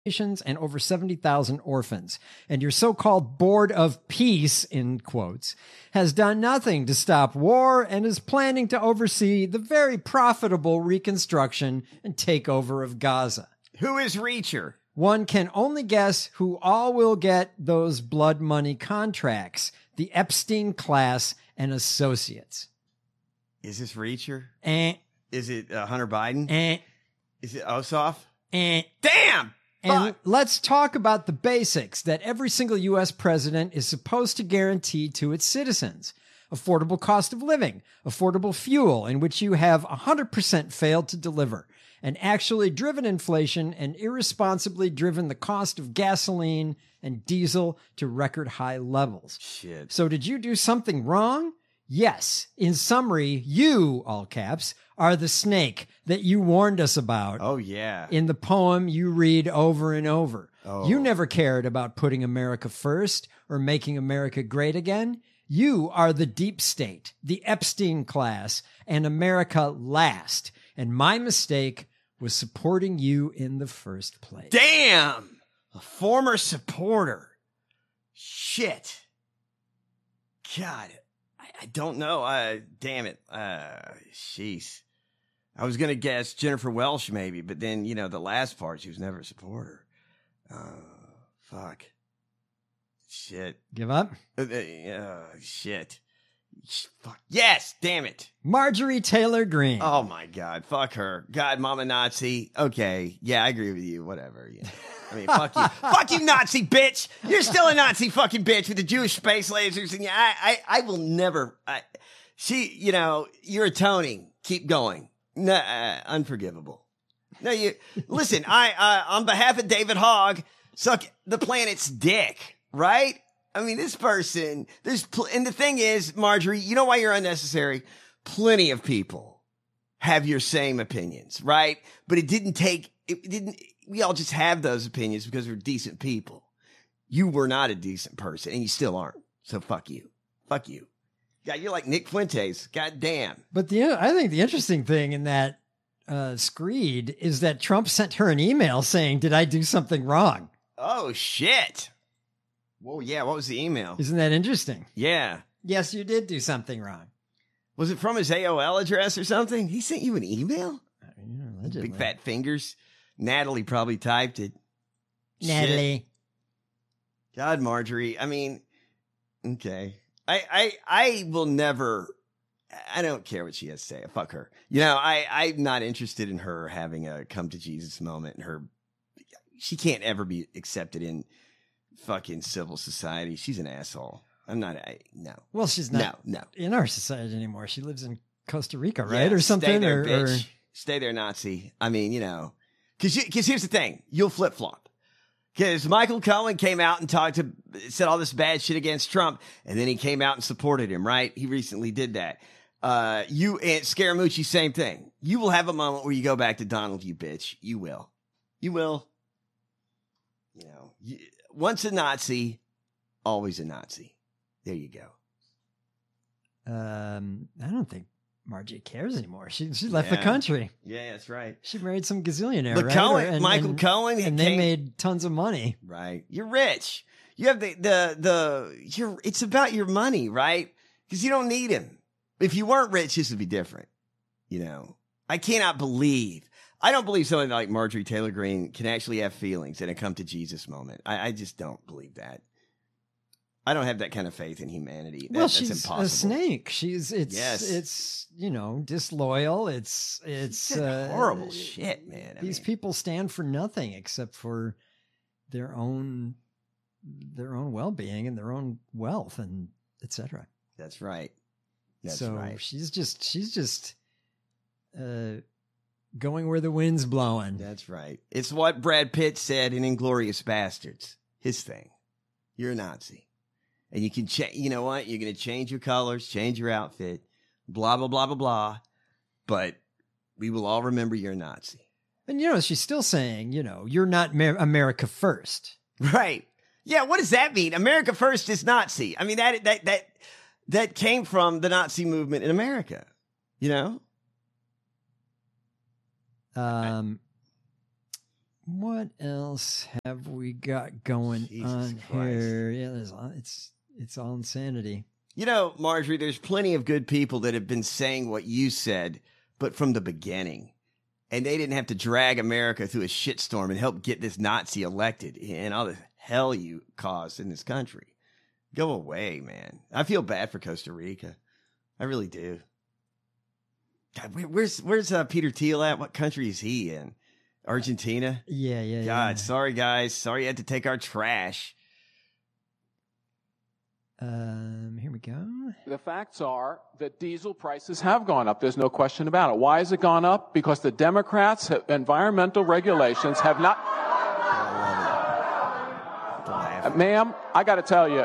and over 70,000 orphans. And your so-called Board of Peace, in quotes, has done nothing to stop war and is planning to oversee the very profitable reconstruction and takeover of Gaza. Who is Reacher? One can only guess who all will get those blood money contracts, the Epstein class and associates. Is this Reacher? Is it Hunter Biden? Is it Ossoff? Damn! And let's talk about the basics that every single U.S. president is supposed to guarantee to its citizens. Affordable cost of living, affordable fuel, in which you have 100% failed to deliver, and actually driven inflation and irresponsibly driven the cost of gasoline and diesel to record high levels. Shit. So did you do something wrong? Yes. In summary, you, all caps, are the snake that you warned us about. Oh, yeah. In the poem you read over and over. Oh. You never cared about putting America first or making America great again. You are the deep state, the Epstein class, and America last. And my mistake was supporting you in the first place. Damn! A former supporter. Shit. God, I don't know. Damn it. Jeez. I was going to guess Jennifer Welsh maybe, but then, you know, the last part, she was never a supporter. Fuck. Shit. Give up? Shit. Fuck. Yes, damn it. Marjorie Taylor Greene. Oh, my God. Fuck her. God, mama Nazi. Okay. Yeah, I agree with you. Whatever. Yeah. I mean, fuck you. Fuck you, Nazi bitch. You're still a Nazi fucking bitch with the Jewish space lasers. And I will never. You know, you're atoning. Keep going. No, unforgivable. No, you listen. I on behalf of David Hogg, suck the planet's dick, right? I mean, this person. And the thing is, Marjorie, you know why you're unnecessary? Plenty of people have your same opinions, right? But it didn't. We all just have those opinions because we're decent people. You were not a decent person, and you still aren't. So fuck you. Fuck you. God, you're like Nick Fuentes. God damn. But I think the interesting thing in that screed is that Trump sent her an email saying, "Did I do something wrong?" Oh, shit. Well, yeah. What was the email? Isn't that interesting? Yeah. Yes, you did do something wrong. Was it from his AOL address or something? He sent you an email? Allegedly. Big fat fingers. Natalie probably typed it. Natalie. Shit. God, Marjorie. I mean, okay. I will never, I don't care what she has to say. Fuck her. You know, I'm not interested in her having a come to Jesus moment. She can't ever be accepted in fucking civil society. She's an asshole. No. Well, she's not no. in our society anymore. She lives in Costa Rica, right? Yeah, or something. Stay there, bitch. Stay there, Nazi. I mean, you know, because here's the thing. You'll flip flop. Because Michael Cohen came out and said all this bad shit against Trump, and then he came out and supported him, right? He recently did that. You and Scaramucci, same thing. You will have a moment where you go back to Donald, you bitch. You will. You will. You know, once a Nazi, always a Nazi. There you go. I don't think Margie cares anymore. She left the country. Yeah, that's right. She married some gazillionaire, But right? Cohen, Michael Cohen, and they made tons of money. Right. You're rich. You have it's about your money, right? Because you don't need him. If you weren't rich, this would be different. You know, I don't believe somebody like Marjorie Taylor Greene can actually have feelings in a come to Jesus moment. I just don't believe that. I don't have that kind of faith in humanity. That's she's impossible. a snake. It's disloyal. It's horrible shit, man. These people stand for nothing except for their own well-being and their own wealth and etc. That's right. She's just going where the wind's blowing. That's right. It's what Brad Pitt said in Inglourious Bastards. His thing. You're a Nazi. And you can you know what? You're going to change your colors, change your outfit, blah, blah, blah, blah, blah. But we will all remember you're a Nazi. And, you know, she's still saying, you know, you're not America first. Right. Yeah. What does that mean? America first is Nazi. I mean, that came from the Nazi movement in America, you know? What else have we got going on here? Yeah, it's all insanity. You know, Marjorie, there's plenty of good people that have been saying what you said, but from the beginning. And they didn't have to drag America through a shitstorm and help get this Nazi elected and all the hell you caused in this country. Go away, man. I feel bad for Costa Rica. I really do. God, where's Peter Thiel at? What country is he in? Argentina? Yeah. God, sorry, guys. Sorry you had to take our trash. Here we go. The facts are that diesel prices have gone up. There's no question about it. Why has it gone up? Because the Democrats' environmental regulations have not. Ma'am, I got to tell you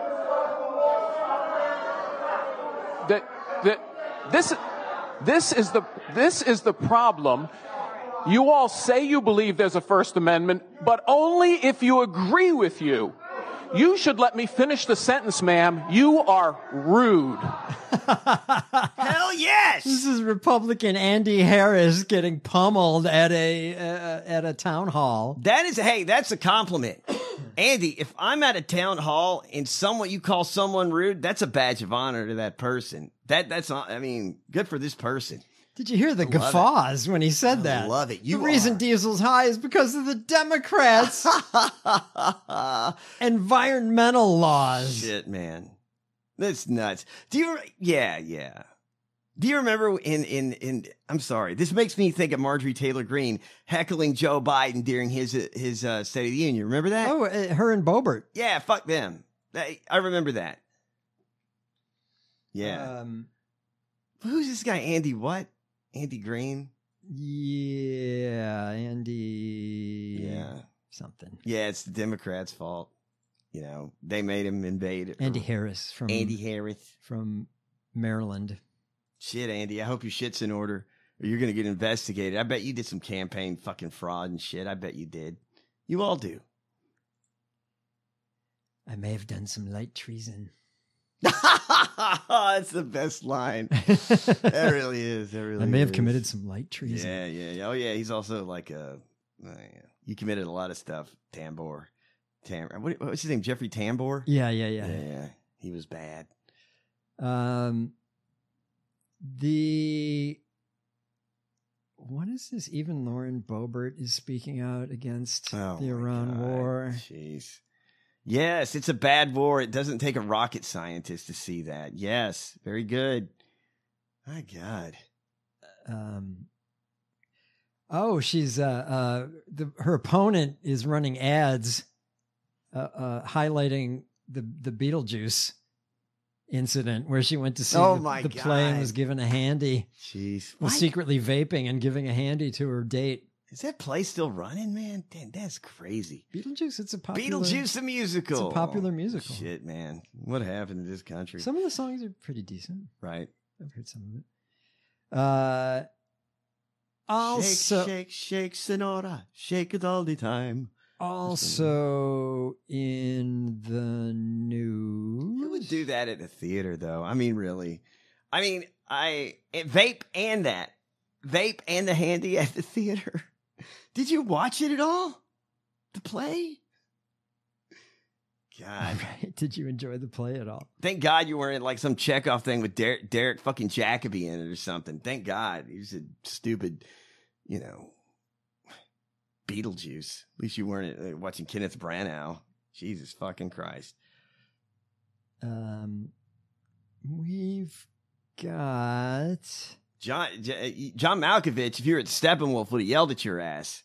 that this is the problem. You all say you believe there's a First Amendment, but only if you agree with you. You should let me finish the sentence, ma'am. You are rude. Hell yes! This is Republican Andy Harris getting pummeled at a town hall. That's a compliment. Andy, if I'm at a town hall and you call someone rude, that's a badge of honor to that person. That's good for this person. Did you hear the guffaws when he said that? I love it. The reason diesel's high is because of the Democrats' environmental laws. Shit, man. That's nuts. Yeah. Do you remember I'm sorry, this makes me think of Marjorie Taylor Greene heckling Joe Biden during his State of the Union. Remember that? Oh, her and Boebert. Yeah, fuck them. I remember that. Yeah. Who's this guy? Andy what? Andy Green? Yeah, Andy. Yeah. Something. Yeah, it's the Democrats' fault. You know, they made him invade it. Andy Harris from Maryland. Shit, Andy, I hope your shit's in order or you're going to get investigated. I bet you did some campaign fucking fraud and shit. I bet you did. You all do. I may have done some light treason. That's the best line. That really is. I may have committed some light treason. Yeah. Oh, yeah. He's also like you committed a lot of stuff. Tambor. What's his name? Jeffrey Tambor? Yeah. He was bad. What is this? Even Lauren Boebert is speaking out against the Iran war. Jeez. Yes, it's a bad war. It doesn't take a rocket scientist to see that. Yes, very good. My God. She's her opponent is running ads highlighting the Beetlejuice incident where she went to see the play and was given a handy. Jeez. Was secretly vaping and giving a handy to her date. Is that play still running, man? Damn, that's crazy. Beetlejuice, it's a popular... Beetlejuice the musical. It's a popular musical. Shit, man. What happened to this country? Some of the songs are pretty decent. Right. I've heard some of it. Also... Shake, Sonora. Shake it all the time. Also in the news... Who would do that at a theater, though? I mean, really. I mean, vape and that. Vape and the handy at the theater. Did you watch it at all? The play? God. Right. Did you enjoy the play at all? Thank God you weren't like some Chekhov thing with Derek fucking Jacobi in it or something. Thank God. He was a stupid, Beetlejuice. At least you weren't watching Kenneth Branagh. Jesus fucking Christ. We've got... John Malkovich, if you were at Steppenwolf, would have yelled at your ass.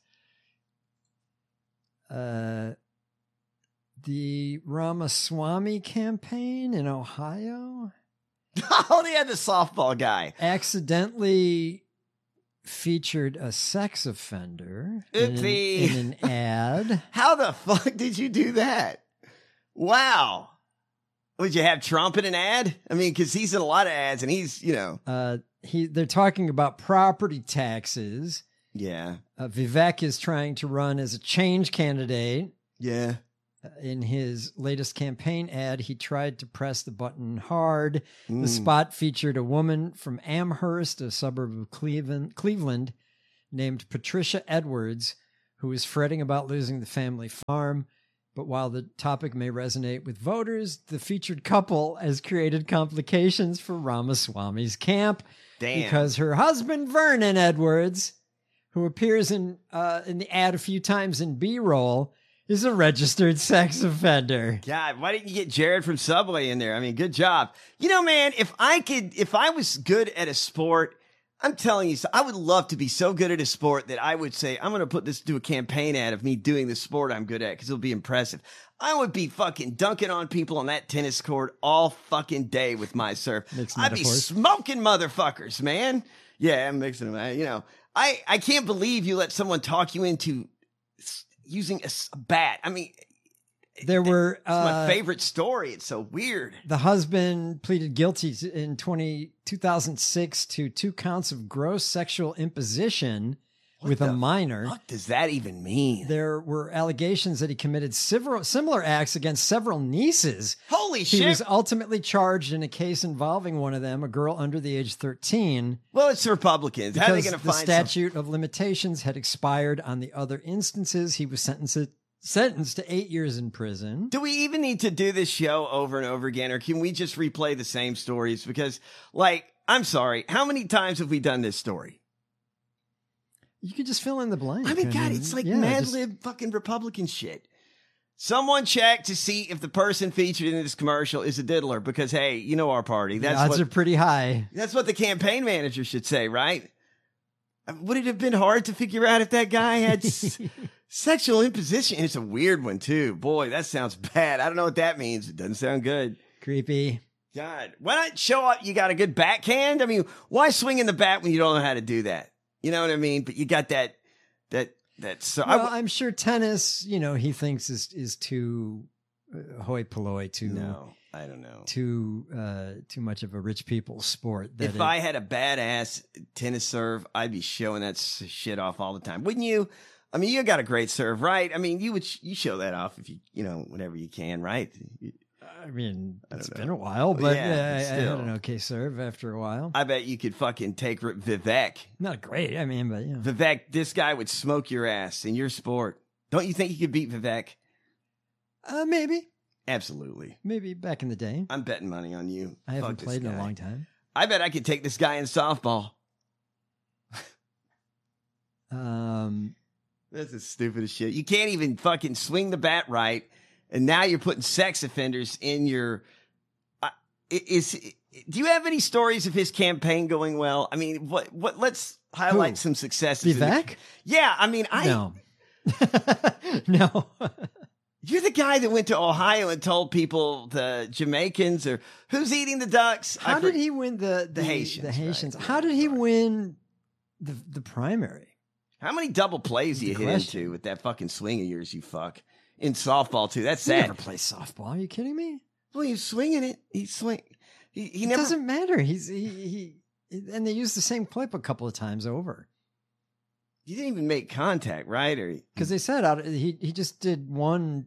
The Ramaswamy campaign in Ohio. Oh, they had the softball guy. Accidentally featured a sex offender Oopsie. in an ad. How the fuck did you do that? Wow. Would you have Trump in an ad? I mean, because he's in a lot of ads and he's, they're talking about property taxes. Yeah. Vivek is trying to run as a change candidate. Yeah. In his latest campaign ad, he tried to press the button hard. The spot featured a woman from Amherst, a suburb of Cleveland, named Patricia Edwards, who is fretting about losing the family farm. But while the topic may resonate with voters, the featured couple has created complications for Ramaswamy's camp. Damn. Because her husband, Vernon Edwards, who appears in the ad a few times in B-roll, is a registered sex offender. God, why didn't you get Jared from Subway in there? I mean, good job. You know, man, if I was good at a sport, I'm telling you, I would love to be so good at a sport that I would say, I'm going to put this, do a campaign ad of me doing the sport I'm good at because it'll be impressive. I would be fucking dunking on people on that tennis court all fucking day with my serve. I'd be smoking motherfuckers, man. Yeah, I'm mixing them. You know, I can't believe you let someone talk you into using a bat. I mean, there were it's my favorite story. It's so weird. The husband pleaded guilty in 2006 to 2 counts of gross sexual imposition with a minor. What does that even mean? There were allegations that he committed similar acts against several nieces. Holy shit. He was ultimately charged in a case involving one of them, a girl under the age of 13. Well, it's the Republicans. How are they going to find the statute of limitations had expired on the other instances? He was sentenced to 8 years in prison. Do we even need to do this show over and over again, or can we just replay the same stories? Because, like, I'm sorry, how many times have we done this story? You could just fill in the blank. I mean, God, it's like Mad Lib fucking Republican shit. Someone check to see if the person featured in this commercial is a diddler, because, hey, you know our party. The odds are pretty high. That's what the campaign manager should say, right? Would it have been hard to figure out if that guy had sexual imposition? And it's a weird one, too. Boy, that sounds bad. I don't know what that means. It doesn't sound good. Creepy. God, why not show up? You got a good backhand? I mean, why swing in the bat when you don't know how to do that? You know what I mean? But you got that. So well, I'm sure tennis, you know, he thinks is too hoi polloi, no, I don't know. Too much of a rich people's sport. If I had a badass tennis serve, I'd be showing that shit off all the time, wouldn't you? I mean, you got a great serve, right? I mean, you show that off if you know, whenever you can, right? I mean, it's been a while, but yeah, I had an okay serve after a while. I bet you could fucking take Vivek. Not great, I mean, but yeah. Vivek, this guy would smoke your ass in your sport. Don't you think you could beat Vivek? Maybe. Absolutely. Maybe back in the day. I'm betting money on you. I haven't played in a long time. I bet I could take this guy in softball. That's the stupidest shit. You can't even fucking swing the bat right. And now you're putting sex offenders in your. Do you have any stories of his campaign going well? I mean, what? Let's highlight some successes. Vivek? Yeah, I mean, no. No. You're the guy that went to Ohio and told people the Jamaicans or who's eating the ducks. How did he win the Haitians? The Haitians. Right? How did he win the primary? How many double plays do you hit into with that fucking swing of yours? You fuck. In softball too. That's sad. He never plays softball. Are you kidding me? Well, he's swinging it. He never. It doesn't matter. And they used the same clip a couple of times over. You didn't even make contact, right? Or because they said he just did one,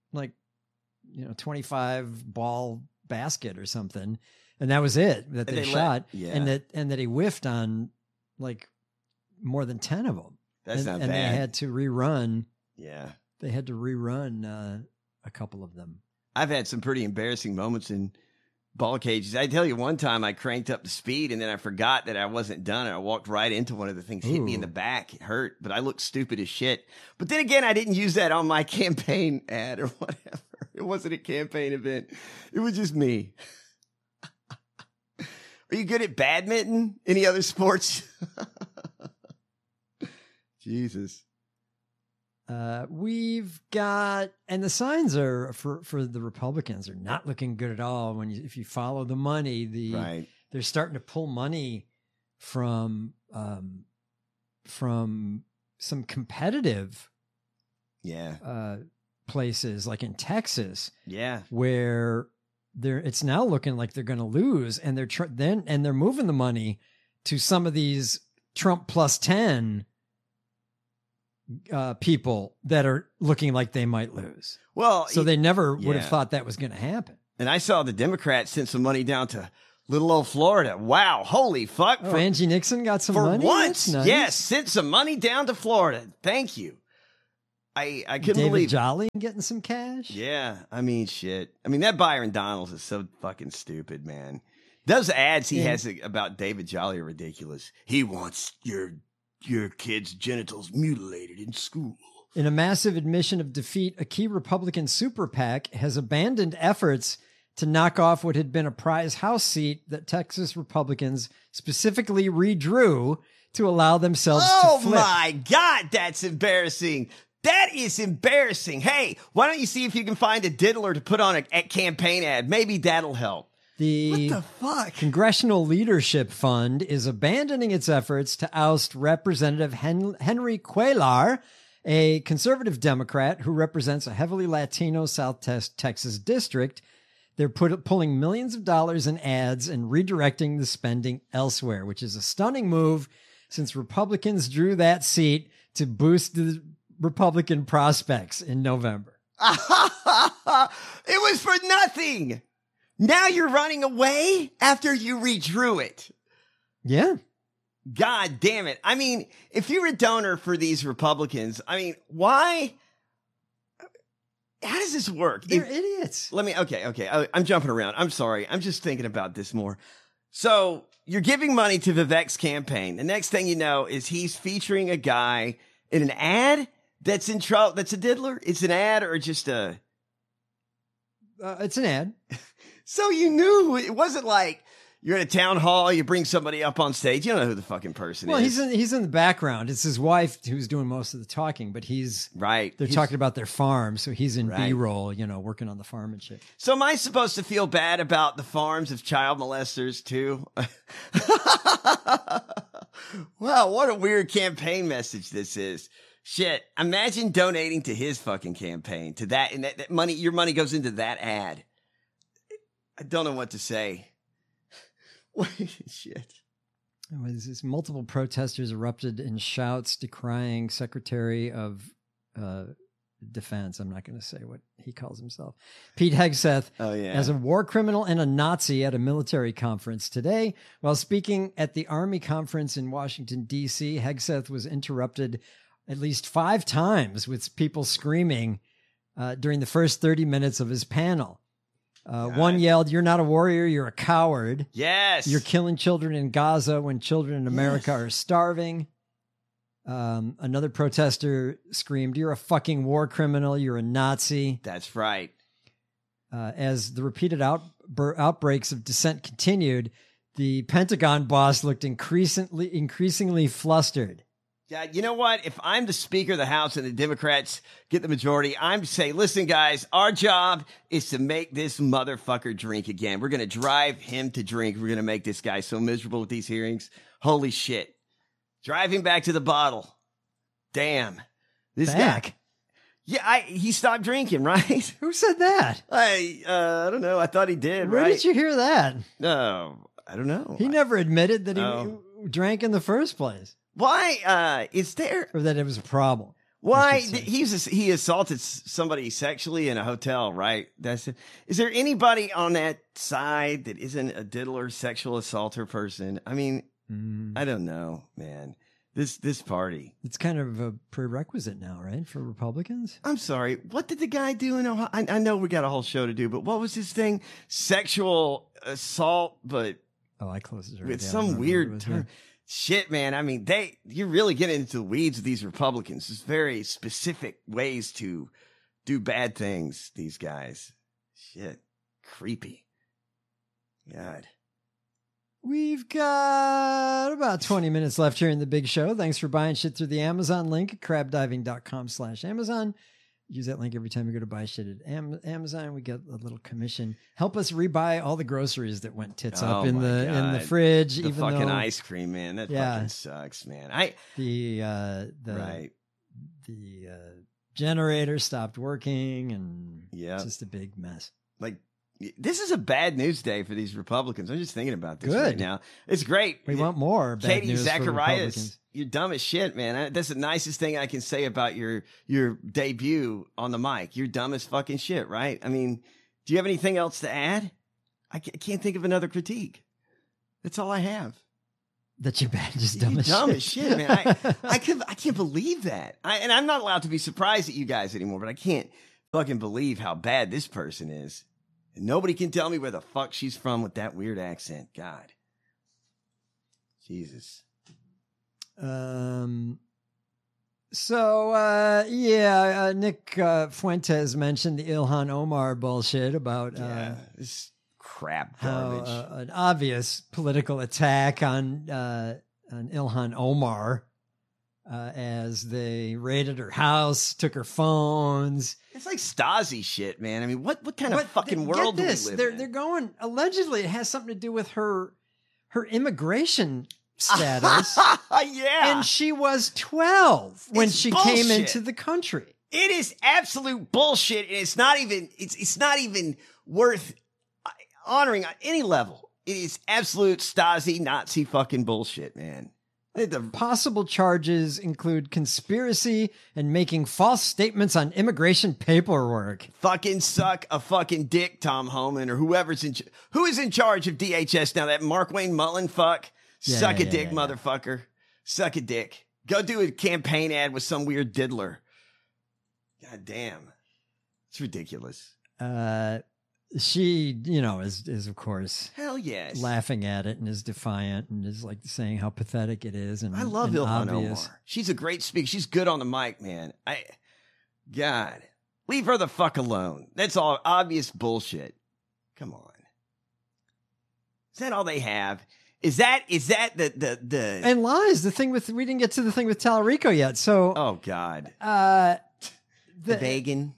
25 ball basket or something, and that was it that they shot. And that he whiffed on like more than 10 of them. That's not bad. And they had to rerun. Yeah. They had to rerun a couple of them. I've had some pretty embarrassing moments in ball cages. I tell you, one time I cranked up the speed and then I forgot that I wasn't done. And I walked right into one of the things, hit me in the back. It hurt, but I looked stupid as shit. But then again, I didn't use that on my campaign ad or whatever. It wasn't a campaign event. It was just me. Are you good at badminton? Any other sports? Jesus. We've got, and the signs are for the Republicans are not looking good at all. If you follow the money, they're starting to pull money from some competitive, places like in Texas, where it's now looking like they're going to lose, and they're moving the money to some of these Trump plus 10. People that are looking like they might lose. Well, so they never would have thought that was going to happen. And I saw the Democrats send some money down to little old Florida. Wow. Holy fuck. Angie Nixon got some money? For once. Nice. Yes. Sent some money down to Florida. Thank you. I couldn't David believe Jolly getting some cash. Yeah, I mean, shit. I mean, that Byron Donalds is so fucking stupid, man. Those ads he has about David Jolly are ridiculous. He wants your kid's genitals mutilated in school. In a massive admission of defeat, a key Republican super PAC has abandoned efforts to knock off what had been a prize House seat that Texas Republicans specifically redrew to allow themselves to flip. Oh my God, that's embarrassing. That is embarrassing. Hey, why don't you see if you can find a diddler to put on a campaign ad? Maybe that'll help. What the fuck? Congressional Leadership Fund is abandoning its efforts to oust Representative Henry Cuellar, a conservative Democrat who represents a heavily Latino South Texas district. They're pulling millions of dollars in ads and redirecting the spending elsewhere, which is a stunning move since Republicans drew that seat to boost the Republican prospects in November. It was for nothing. Now you're running away after you redrew it. Yeah. God damn it. I mean, if you're a donor for these Republicans, I mean, why? How does this work? They're idiots. Okay. I'm jumping around. I'm sorry. I'm just thinking about this more. So you're giving money to Vivek's campaign. The next thing you know is he's featuring a guy in an ad that's in trouble. That's a diddler. It's an ad or just a... It's an ad. So you knew it wasn't like you're at a town hall, you bring somebody up on stage. You don't know who the fucking person is. Well, he's in the background. It's his wife who's doing most of the talking, but he's right. They're talking about their farm, so he's in right. B-roll, working on the farm and shit. So am I supposed to feel bad about the farms of child molesters too? Wow, what a weird campaign message this is. Shit, imagine donating to his fucking campaign, to that, and that money, your money goes into that ad. I don't know what to say. Shit. Multiple protesters erupted in shouts decrying Secretary of Defense. I'm not going to say what he calls himself. Pete Hegseth as a war criminal and a Nazi at a military conference today. While speaking at the Army conference in Washington, D.C., Hegseth was interrupted at least 5 times with people screaming during the first 30 minutes of his panel. One yelled, "You're not a warrior, you're a coward. Yes. You're killing children in Gaza when children in America are starving." Another protester screamed, "You're a fucking war criminal, you're a Nazi." That's right. As the repeated outbreaks of dissent continued, the Pentagon boss looked increasingly flustered. Yeah, you know what? If I'm the Speaker of the House and the Democrats get the majority, I'm saying, listen, guys, our job is to make this motherfucker drink again. We're going to drive him to drink. We're going to make this guy so miserable with these hearings. Holy shit. Drive him back to the bottle. Damn. This guy. Yeah, he stopped drinking, right? Who said that? I don't know. I thought he did, Where right? did you hear that? No, I don't know. He never admitted that he drank in the first place. Why is there, or that it was a problem? Why he assaulted somebody sexually in a hotel, right? That's it. Is there anybody on that side that isn't a diddler, sexual assaulter person? I mean, I don't know, man. This party, it's kind of a prerequisite now, right, for Republicans? I'm sorry. What did the guy do in Ohio? I know we got a whole show to do, but what was his thing? Sexual assault, but I closed it with some weird term. Shit, man. I mean, you're really getting into the weeds of these Republicans. There's very specific ways to do bad things, these guys. Shit. Creepy. God. We've got about 20 minutes left here in the big show. Thanks for buying shit through the Amazon link at crabdiving.com/Amazon. Use that link every time you go to buy shit at Amazon. We get a little commission. Help us rebuy all the groceries that went tits up in the fridge. The even fucking though, ice cream, man. That fucking sucks, man. The generator stopped working, and it's just a big mess. Like, this is a bad news day for these Republicans. I'm just thinking about this right now. It's great. We want more bad Katie news Zacharias, for Republicans. You're dumb as shit, man. That's the nicest thing I can say about your debut on the mic. You're dumb as fucking shit, right? I mean, do you have anything else to add? I can't think of another critique. That's all I have. That your badge is dumb You're as dumb shit. as shit, man. I can't believe that. And I'm not allowed to be surprised at you guys anymore, but I can't fucking believe how bad this person is. And nobody can tell me where the fuck she's from with that weird accent. God. Jesus. Nick Fuentes mentioned the Ilhan Omar bullshit about this crap how garbage. an obvious political attack on Ilhan Omar as they raided her house, took her phones. It's like Stasi shit, man. I mean, what kind of fucking world do we live in? They're going, allegedly it has something to do with her immigration status. Yeah. And she was 12 when It's she bullshit. came into the country. It is absolute bullshit, and it's not even worth honoring on any level. It is absolute Stasi Nazi fucking bullshit, man. The Possible charges include conspiracy and making false statements on immigration paperwork. fucking suck a fucking dick, Tom Homan, or who is in charge of DHS now. That Mark Wayne Mullen fuck. Suck a dick, motherfucker. Suck a dick. Go do a campaign ad with some weird diddler. God damn. It's ridiculous. She, is of course Hell yes. laughing at it and is defiant and is like saying how pathetic it is. And I love and Ilhan obvious. Omar. She's a great speaker. She's good on the mic, man. God, leave her the fuck alone. That's all obvious bullshit. Come on. Is that all they have? Is that the And lies. We didn't get to the thing with Tallarico yet. So, oh God. the Vegan.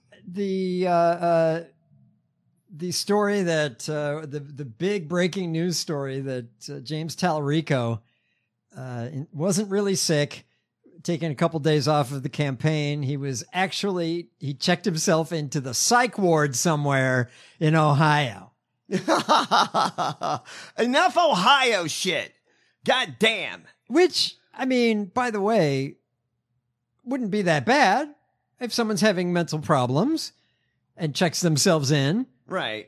The story that the big breaking news story that James Tallarico wasn't really sick, taking a couple days off of the campaign. He checked himself into the psych ward somewhere in Ohio. Enough Ohio shit. God damn. Which, I mean, by the way, wouldn't be that bad if someone's having mental problems and checks themselves in. Right.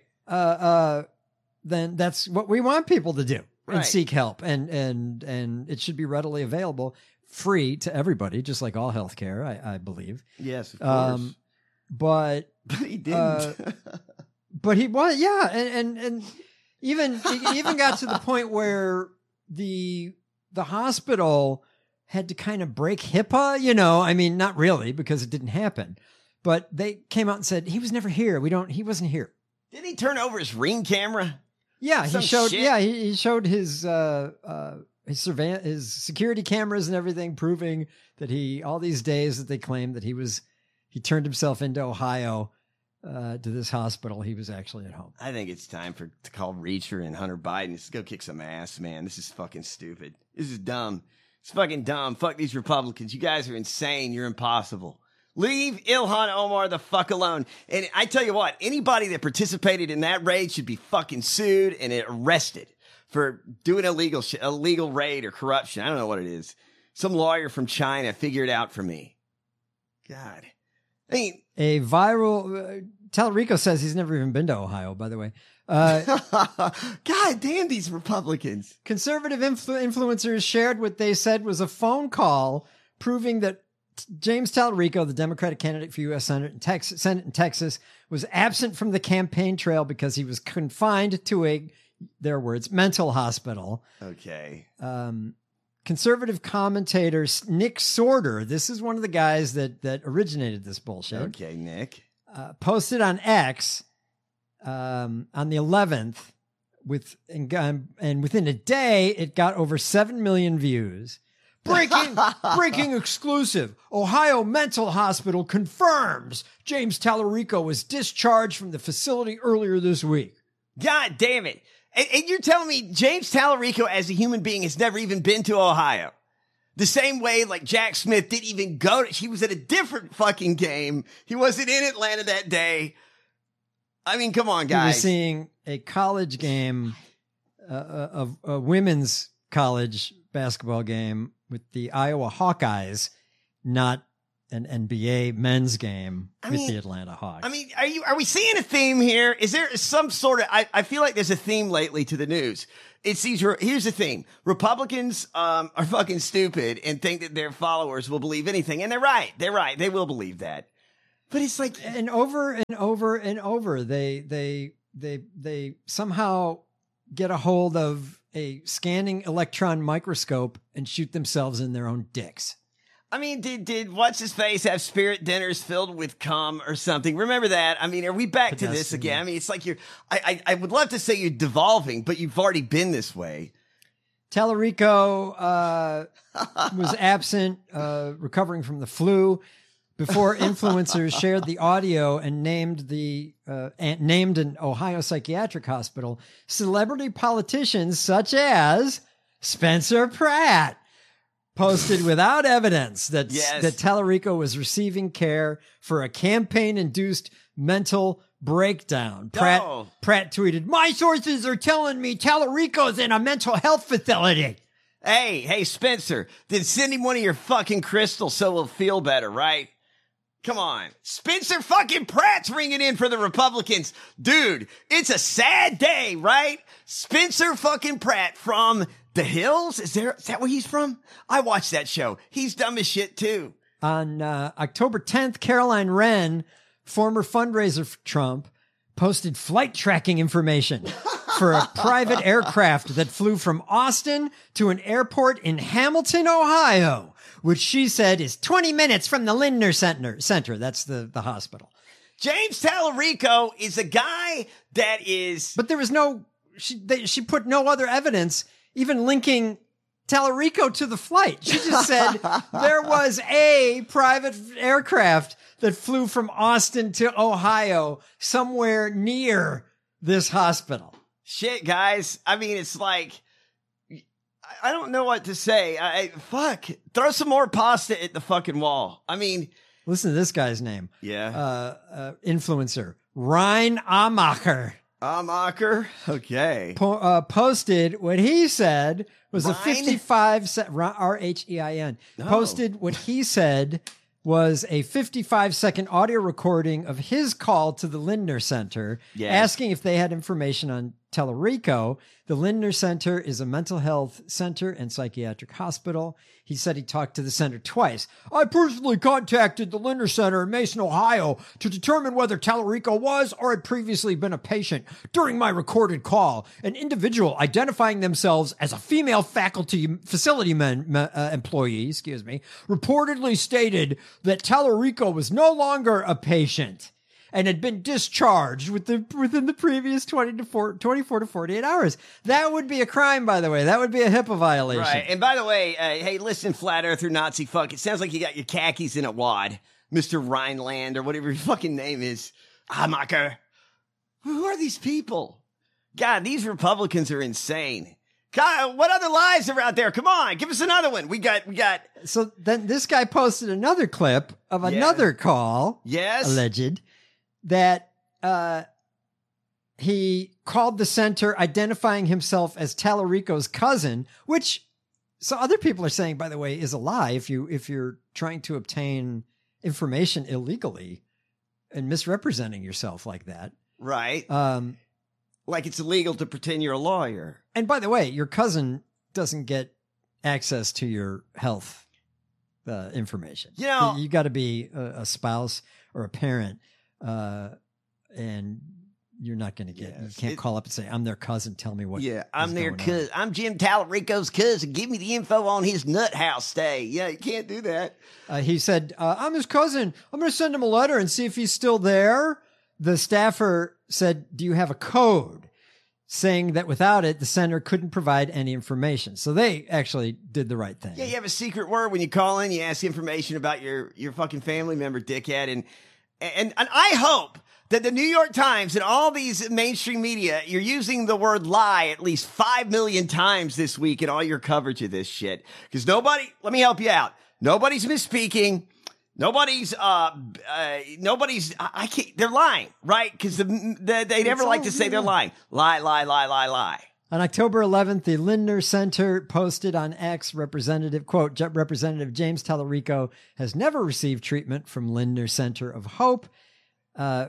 Then that's what we want people to do and Right. seek help. And it should be readily available, free to everybody, just like all healthcare, I believe. Yes, of course. But He didn't. but he was, yeah. And even, it even got to the point where the hospital had to kind of break HIPAA, I mean, not really because it didn't happen, but they came out and said, he was never here. He wasn't here. Didn't he turn over his Ring camera? Yeah, Some he showed. shit? Yeah, he showed his surveillance, his security cameras and everything, proving that all these days that they claimed that he turned himself into Ohio to this hospital, he was actually at home. I think it's time to call Reacher and Hunter Biden. Let's go kick some ass, man. This is fucking stupid. This is dumb. It's fucking dumb. Fuck these Republicans. You guys are insane. You're impossible. Leave Ilhan Omar the fuck alone. And I tell you what, anybody that participated in that raid should be fucking sued and arrested for doing illegal raid or corruption. I don't know what it is. Some lawyer from China figure it out for me. God. I mean, A viral Tallarico says he's never even been to Ohio, by the way. God damn these Republicans. Conservative influencers shared what they said was a phone call proving that James Tallarico, the Democratic candidate for U.S. Senate in Texas, was absent from the campaign trail because he was confined to their words, mental hospital. Okay. Conservative commentator Nick Sorter, this is one of the guys that originated this bullshit. Okay, Nick. Posted on X on the 11th, and within a day, it got over 7 million views. Breaking exclusive. Ohio Mental Hospital confirms James Tallarico was discharged from the facility earlier this week. God damn it. And you're telling me James Tallarico as a human being has never even been to Ohio? The same way like Jack Smith didn't even go he was at a different fucking game. He wasn't in Atlanta that day. I mean, come on, guys. He was seeing a college game, of a women's college basketball game with the Iowa Hawkeyes, not an NBA men's game with the Atlanta Hawks. I mean, are we seeing a theme here? Is there some sort of, I feel like there's a theme lately to the news. It's here's the theme. Republicans, are fucking stupid and think that their followers will believe anything. And they're right. They will believe that. But it's like, and over and over and over, they somehow get a hold of a scanning electron microscope and shoot themselves in their own dicks. I mean, did what's his face have spirit dinners filled with cum or something? Remember that? I mean, are we back to this again? I mean, it's like I would love to say you're devolving, but you've already been this way. Tallarico was absent, recovering from the flu, before influencers shared the audio and named an Ohio psychiatric hospital. Celebrity politicians such as Spencer Pratt posted without evidence that Tallarico was receiving care for a campaign-induced mental breakdown. Pratt tweeted, "My sources are telling me Tallarico's in a mental health facility." Hey, Spencer, then send him one of your fucking crystals so he'll feel better, right? Come on. Spencer fucking Pratt's ringing in for the Republicans. Dude, it's a sad day, right? Spencer fucking Pratt from The Hills? Is that where he's from? I watched that show. He's dumb as shit too. On October 10th, Caroline Wren, former fundraiser for Trump, posted flight tracking information for a private aircraft that flew from Austin to an airport in Hamilton, Ohio, which she said is 20 minutes from the Lindner Center. That's the hospital. James Tallarico is a guy that is... But there was she put no other evidence even linking Tallarico to the flight. She just said there was a private aircraft that flew from Austin to Ohio, somewhere near this hospital. Shit, guys. I mean, it's like, I don't know what to say. Fuck. Throw some more pasta at the fucking wall. I mean. Listen to this guy's name. Yeah. Influencer. Ryan Amacher. Okay. Posted what he said was a 55-second, R-H-E-I-N. No. Posted what he said was a 55-second audio recording of his call to the Lindner Center, asking if they had information on Tallarico. The Lindner Center is a mental health center and psychiatric hospital. He said he talked to the center twice. "I personally contacted the Lindner Center in Mason, Ohio to determine whether Tallarico was or had previously been a patient. During my recorded call, an individual identifying themselves as a female facility employee, reportedly stated that Tallarico was no longer a patient and had been discharged within the previous 24 to 48 hours. That would be a crime, by the way. That would be a HIPAA violation. Right. And by the way, hey, listen, flat earther Nazi fuck. It sounds like you got your khakis in a wad. Mr. Rhineland or whatever your fucking name is. Hamaker. Who are these people? God, these Republicans are insane. God, what other lies are out there? Come on, give us another one. We got. So then this guy posted another clip of another call. Yes. Alleged. That he called the center identifying himself as Tallarico's cousin, which so other people are saying, by the way, is a lie if you're trying to obtain information illegally and misrepresenting yourself like that. Right. Like it's illegal to pretend you're a lawyer. And by the way, your cousin doesn't get access to your health information. You know, you got to be a spouse or a parent. And you're not going to get, you can't call up and say, "I'm their cousin. Tell me what." Yeah, I'm their cousin. I'm Jim Tallarico's cousin. Give me the info on his nut house stay. Yeah, you can't do that. He said, "I'm his cousin. I'm going to send him a letter and see if he's still there." The staffer said, "Do you have a code?" Saying that without it, the center couldn't provide any information. So they actually did the right thing. Yeah, you have a secret word when you call in. You ask information about your fucking family member, dickhead. And I hope that the New York Times and all these mainstream media, you're using the word lie at least 5 million times this week in all your coverage of this shit. Because let me help you out. Nobody's misspeaking. Nobody's, they're lying, right? Because they never like to say they're lying. Lie. On October 11th, the Lindner Center posted on X, Representative James Tallarico has never received treatment from Lindner Center of Hope. Tallarico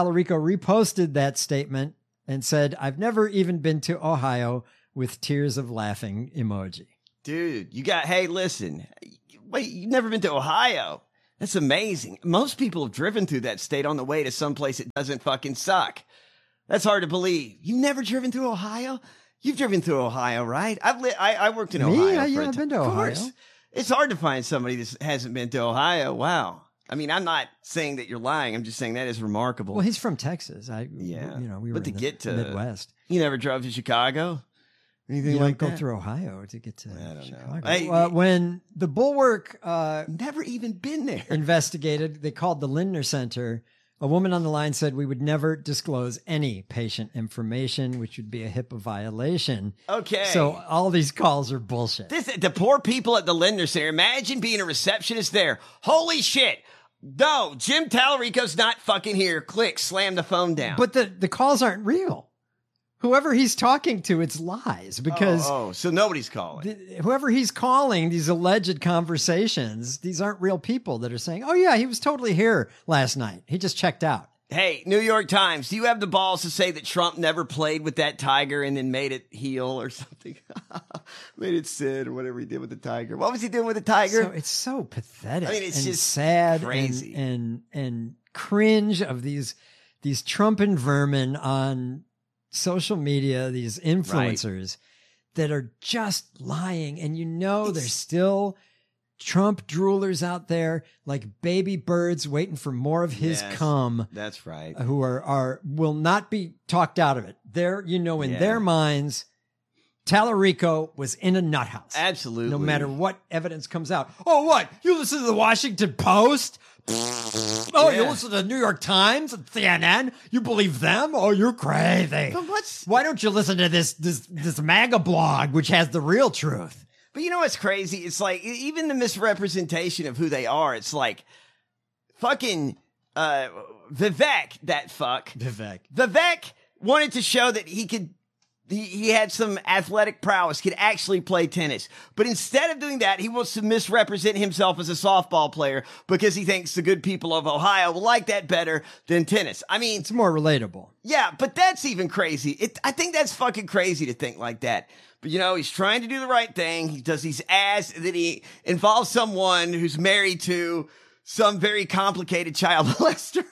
reposted that statement and said, I've never even been to Ohio, with tears of laughing emoji. Dude, hey, listen. Wait, you've never been to Ohio? That's amazing. Most people have driven through that state on the way to someplace that doesn't fucking suck. That's hard to believe. You've never driven through Ohio? You've driven through Ohio, right? I worked in Ohio. Yeah, I've been to Ohio. Of course. It's hard to find somebody that hasn't been to Ohio. Wow. I mean, I'm not saying that you're lying. I'm just saying that is remarkable. Well, he's from Texas. We were in the Midwest. You never drove to Chicago? Anything you like don't that? Go through Ohio to get to Chicago. Know. When the Bulwark never even been there investigated, they called the Lindner Center. A woman on the line said we would never disclose any patient information, which would be a HIPAA violation. Okay. So all these calls are bullshit. The poor people at the Lindner Center. Imagine being a receptionist there. Holy shit. No, Jim Tallarico's not fucking here. Click, slam the phone down. But the calls aren't real. Whoever he's talking to, it's lies because so nobody's calling. Whoever he's calling, these alleged conversations, these aren't real people that are saying, oh yeah, he was totally here last night. He just checked out. Hey, New York Times, do you have the balls to say that Trump never played with that tiger and then made it heel or something? Made it sit or whatever he did with the tiger. What was he doing with the tiger? So it's so pathetic. I mean, it's just sad, crazy and cringe of these Trump and vermin on social media, these influencers that are just lying. And there's still Trump droolers out there like baby birds waiting for more of his cum. That's right. Who will not be talked out of it. In their minds, Tallarico was in a nut house. Absolutely. No matter what evidence comes out. Oh, what? You listen to the Washington Post? You listen to the New York Times and CNN? You believe them? Oh, you're crazy. But why don't you listen to this MAGA blog, which has the real truth? But you know what's crazy? It's like, even the misrepresentation of who they are, it's like, fucking, Vivek, that fuck. Vivek wanted to show that he had some athletic prowess, could actually play tennis. But instead of doing that, he wants to misrepresent himself as a softball player because he thinks the good people of Ohio will like that better than tennis. I mean, it's more relatable. Yeah, but that's even crazy. I think that's fucking crazy to think like that. But he's trying to do the right thing. He does these ads that he involves someone who's married to some very complicated child molester.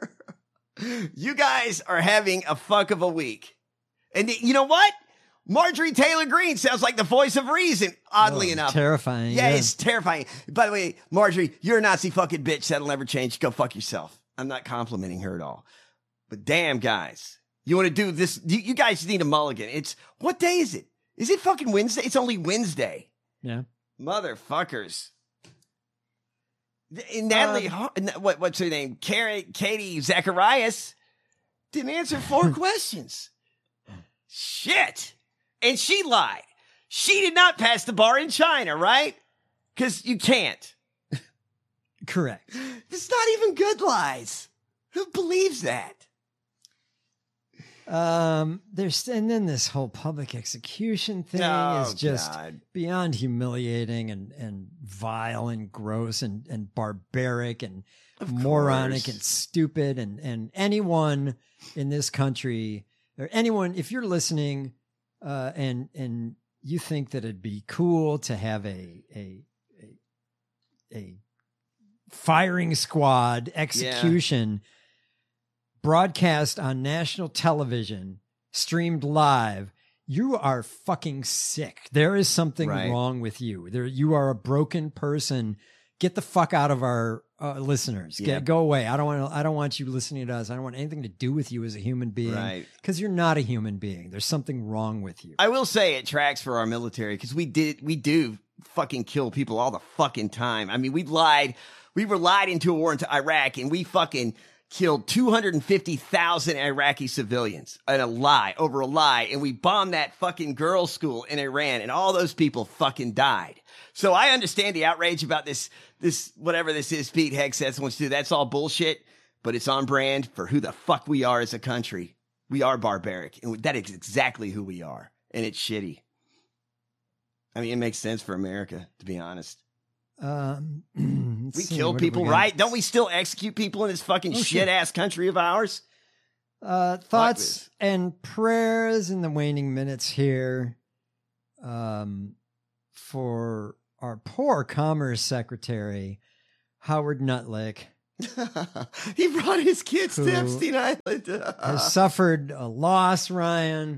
You guys are having a fuck of a week. And you know what? Marjorie Taylor Greene sounds like the voice of reason, oddly enough. Terrifying. Yeah, it's terrifying. By the way, Marjorie, you're a Nazi fucking bitch. That'll never change. Go fuck yourself. I'm not complimenting her at all. But damn, guys. You want to do this? You guys need a mulligan. What day is it? Is it fucking Wednesday? It's only Wednesday. Yeah. Motherfuckers. Natalie, what's her name? Katie Zacharias didn't answer 4 questions. Shit. And she lied. She did not pass the bar in China, right? Because you can't. Correct. It's not even good lies. Who believes that? And then this whole public execution thing is just beyond humiliating and vile and gross and barbaric and moronic and stupid. And anyone in this country, or anyone, if you're listening, and you think that it'd be cool to have a firing squad execution broadcast on national television, streamed live, you are fucking sick. There is something wrong with you. You are a broken person. Get the fuck out of our listeners. Go away. I don't want you listening to us. I don't want anything to do with you as a human being. Right. Because you're not a human being. There's something wrong with you. I will say it tracks for our military because we do fucking kill people all the fucking time. I mean, we were lied into a war into Iraq, and we fucking killed 250,000 Iraqi civilians over a lie. And we bombed that fucking girls' school in Iran, and all those people fucking died. So I understand the outrage about this, whatever this is, Pete Hegseth wants to do. That's all bullshit, but it's on brand for who the fuck we are as a country. We are barbaric, and that is exactly who we are. and it's shitty. I mean, it makes sense for America, to be honest. We kill people, right? Don't we still execute people in this fucking shit-ass country of ours? Thoughts and prayers in the waning minutes here for our poor Commerce Secretary, Howard Nuttlick. He brought his kids to Epstein Island. Has suffered a loss, Ryan.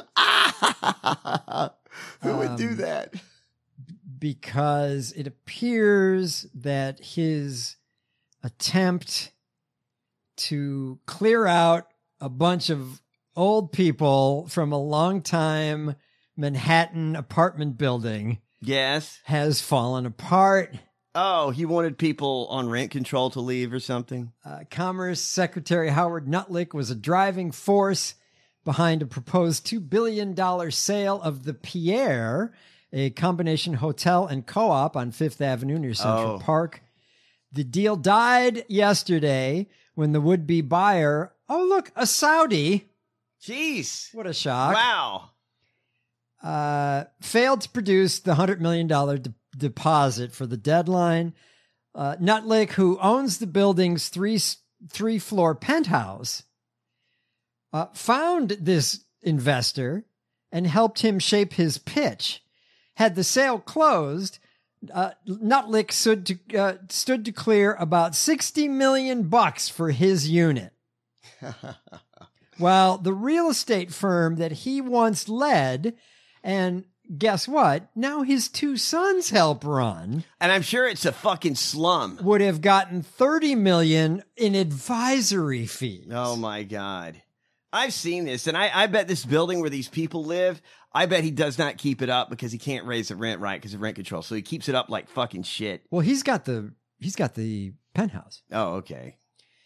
Who would do that? Because it appears that his attempt to clear out a bunch of old people from a long-time Manhattan apartment building has fallen apart. Oh, he wanted people on rent control to leave or something? Commerce Secretary Howard Nuttlick was a driving force behind a proposed $2 billion sale of the Pierre, a combination hotel and co-op on Fifth Avenue near Central Park. The deal died yesterday when the would-be buyer, a Saudi. Jeez. What a shock. Wow. Failed to produce the $100 million deposit for the deadline. Nuttlick, who owns the building's three-floor penthouse, found this investor and helped him shape his pitch. Had the sale closed, Nuttlick stood to clear about $60 million for his unit. While the real estate firm that he once led, and guess what? Now his two sons help run. And I'm sure it's a fucking slum. Would have gotten $30 million in advisory fees. Oh my God. I've seen this, and I bet this building where these people live, I bet he does not keep it up because he can't raise the rent right because of rent control. So he keeps it up like fucking shit. Well, he's got the penthouse. Oh, okay.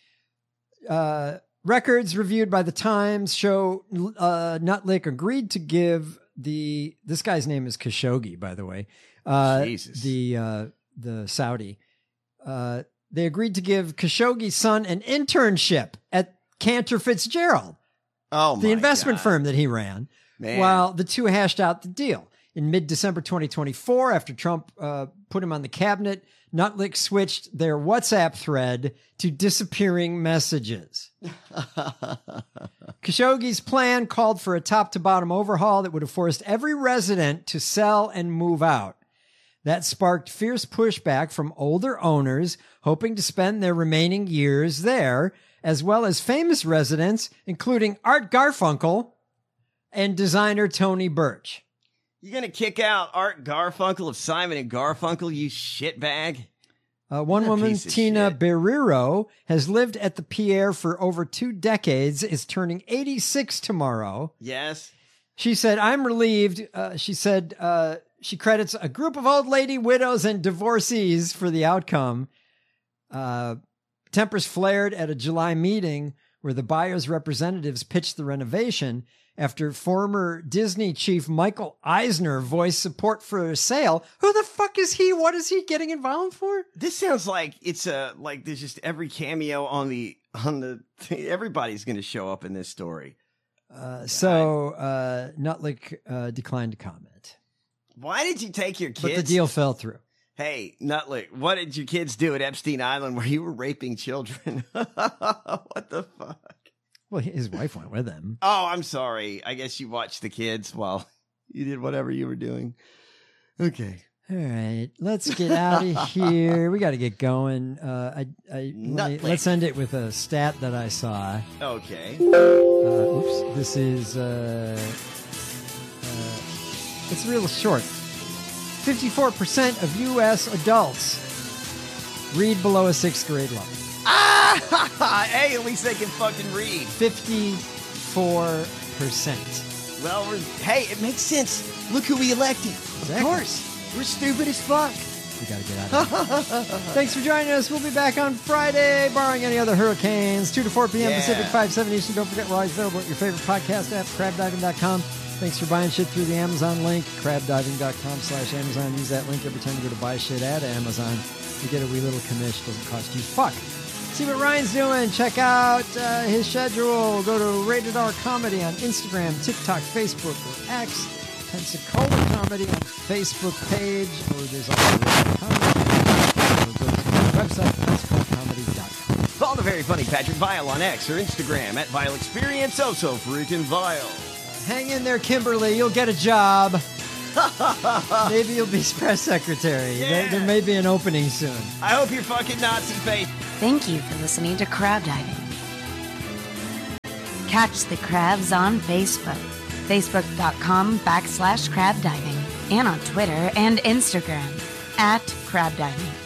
Records reviewed by the Times show Nuttlick agreed to give this guy's name is Khashoggi, by the way. Jesus. The Saudi. They agreed to give Khashoggi's son an internship at Cantor Fitzgerald. Oh, my the investment God. firm that he ran. Man. While the two hashed out the deal. In mid-December 2024, after Trump put him on the cabinet, Nuttlick switched their WhatsApp thread to disappearing messages. Khashoggi's plan called for a top-to-bottom overhaul that would have forced every resident to sell and move out. That sparked fierce pushback from older owners hoping to spend their remaining years there, as well as famous residents, including Art Garfunkel and designer Tony Birch. You gonna kick out Art Garfunkel of Simon and Garfunkel, you shitbag? One woman, Tina Berriro, has lived at the Pierre for over 2 decades, is turning 86 tomorrow. Yes. She said, I'm relieved. She said she credits a group of old lady widows and divorcees for the outcome. Tempers flared at a July meeting where the buyer's representatives pitched the renovation after former Disney chief Michael Eisner voiced support for a sale. Who the fuck is he? What is he getting involved for? This sounds like it's like there's just every cameo on the everybody's going to show up in this story. Nuttlick declined to comment. Why did you take your kids? But the deal fell through. Hey, Nuttlick, what did your kids do at Epstein Island where you were raping children? What the fuck? Well, his wife went with him. Oh, I'm sorry. I guess you watched the kids while you did whatever you were doing. Okay. All right. Let's get out of here. We got to get going. Let's end it with a stat that I saw. Okay. Oops. This is, it's real short. 54% of U.S. adults read below a 6th grade level. Hey, at least they can fucking read. 54%. Well, hey, it makes sense. Look who we elected. Exactly. Of course. We're stupid as fuck. We gotta get out of here. Thanks for joining us. We'll be back on Friday, barring any other hurricanes, 2 to 4 p.m. Pacific, 5/7 Eastern. Don't forget, we're always available at your favorite podcast app, crabdiving.com. Thanks for buying shit through the Amazon link, crabdiving.com/Amazon. Use that link every time you go to buy shit at Amazon. You get a wee little commish. Doesn't cost you fuck. See what Ryan's doing. Check out his schedule. Go to Rated R Comedy on Instagram, TikTok, Facebook, or X. Pensacola Comedy on Facebook page, or there's also Rated Comedy. Or go to my website, PensacolaComedy.com. Follow the very funny Patrick Vile on X or Instagram at Vile Experience. So freaking Vile. Hang in there, Kimberly. You'll get a job. Maybe you'll be press secretary. Yeah. There may be an opening soon. I hope you're fucking Nazi face. Thank you for listening to Crab Diving. Catch the crabs on Facebook. Facebook.com/crab diving. And on Twitter and Instagram @crab diving.